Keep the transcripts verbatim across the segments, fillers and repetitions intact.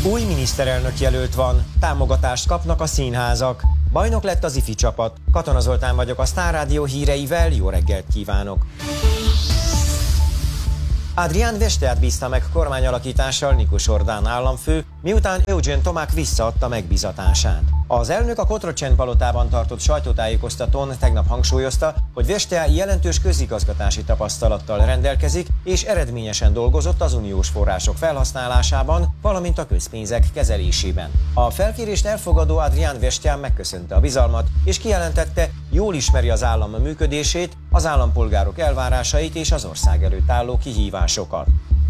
Új miniszterelnök jelölt van, támogatást kapnak a színházak. Bajnok lett az ifi csapat. Katona Zoltán vagyok a Sztár Rádió híreivel, jó reggelt kívánok! Adrián Vesteát bízta meg kormányalakítással Nikus Ordán államfő, miután Eugen Tomák visszaadta megbízatását. Az elnök a Cotroceni palotában tartott sajtótájékoztatón tegnap hangsúlyozta, hogy Vestea jelentős közigazgatási tapasztalattal rendelkezik, és eredményesen dolgozott az uniós források felhasználásában, valamint a közpénzek kezelésében. A felkérést elfogadó Adrián Vestea megköszönte a bizalmat, és kijelentette, jól ismeri az állam működését, az állampolgárok elvárásait és az ország előtt álló kihívásokat.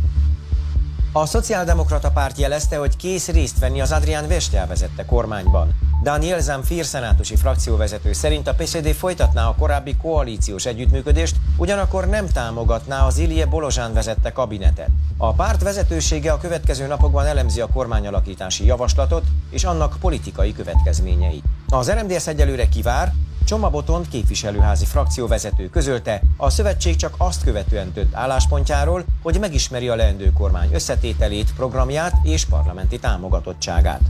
A Szociáldemokrata Párt jelezte, hogy kész részt venni az Adrián Vestea vezette kormányban. Daniel Zamfir szenátusi frakcióvezető szerint a pé es dé folytatná a korábbi koalíciós együttműködést, ugyanakkor nem támogatná az Ilie Bolozsán vezette kabinetet. A párt vezetősége a következő napokban elemzi a kormányalakítási javaslatot és annak politikai következményeit. Az er em dé es egyelőre kivár, Csoma Botond képviselőházi frakcióvezető közölte, a szövetség csak azt követően tört álláspontjáról, hogy megismeri a leendő kormány összetételét, programját és parlamenti támogatottságát.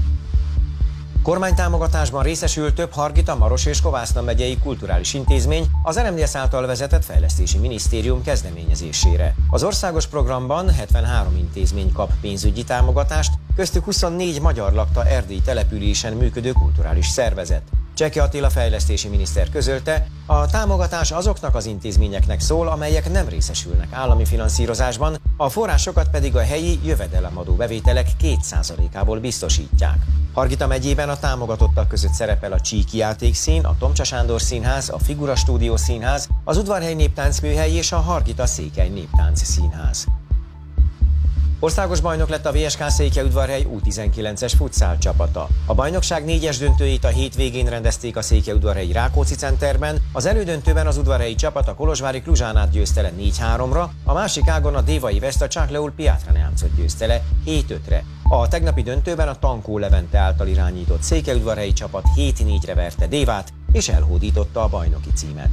Kormánytámogatásban részesül több Hargita, Maros és Kovászna megyei kulturális intézmény az er em dé es által vezetett fejlesztési minisztérium kezdeményezésére. Az országos programban hetvenhárom intézmény kap pénzügyi támogatást, köztük huszonnégy magyar lakta erdélyi településen működő kulturális szervezet. Cseke Attila fejlesztési miniszter közölte, a támogatás azoknak az intézményeknek szól, amelyek nem részesülnek állami finanszírozásban, a forrásokat pedig a helyi jövedelemadó bevételek két százalékából biztosítják. Hargita megyében a támogatottak között szerepel a Csíki Játékszín, a Tomcsa Sándor Színház, a Figura Stúdió Színház, az Udvarhely Néptáncműhely és a Hargita Székely Néptánc Színház. Országos bajnok lett a vé es ká Székelyudvarhely U tizenkilences futszál csapata. A bajnokság négyes döntőjét a hétvégén rendezték a Székelyudvarhelyi Rákóczi Centerben, az elődöntőben az udvarhelyi csapat a Kolozsvári Kluzsánát győzte le négy háromra, a másik ágon a Dévai West a Charleul Piatra-Neamcot győzte le hét ötre. A tegnapi döntőben a Tankó Levente által irányított Székelyudvarhelyi csapat hét négyre verte Dévát, és elhódította a bajnoki címet.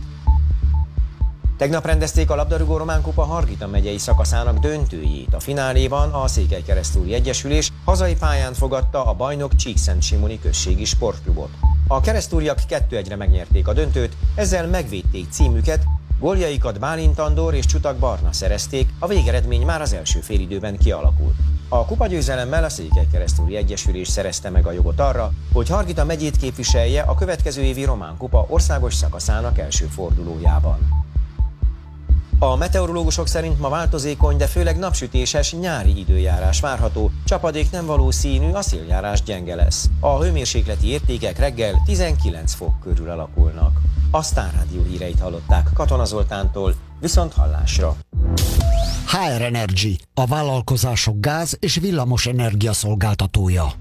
Tegnap rendezték a labdarúgó Román Kupa Hargita megyei szakaszának döntőjét. A fináléban a Székelykeresztúri Egyesülés hazai pályán fogadta a bajnok Csíkszentsimoni községi sportklubot. A keresztúriak kettő egyre megnyerték a döntőt, ezzel megvédték címüket, góljaikat Bálint Andor és Csutak Barna szerezték, a végeredmény már az első félidőben kialakult. A kupagyőzelemmel a Székelykeresztúri Egyesülés szerezte meg a jogot arra, hogy Hargita megyét képviselje a következő évi Román Kupa országos szakaszának első fordulójában. A meteorológusok szerint ma változékony, de főleg napsütéses nyári időjárás várható, csapadék nem valószínű, a széljárás gyenge lesz. A hőmérsékleti értékek reggel tizenkilenc fok körül alakulnak. A Sztár Rádió híreit hallották Katona Zoltántól, viszont hallásra. há er Energy, a vállalkozások gáz- és villamos energia szolgáltatója.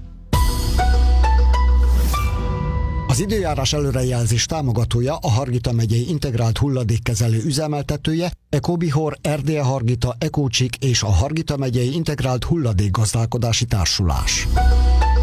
Az időjárás előrejelzés támogatója a Hargita megyei integrált hulladékkezelő üzemeltetője, Ecobihor, Erdélye Hargita, Ecócsik és a Hargita megyei integrált hulladékgazdálkodási társulás.